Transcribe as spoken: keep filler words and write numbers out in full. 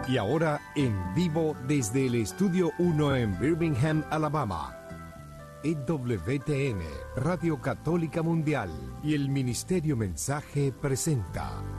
Y ahora en vivo desde el Estudio uno en Birmingham, Alabama. E W T N, Radio Católica Mundial y el Ministerio Mensaje presenta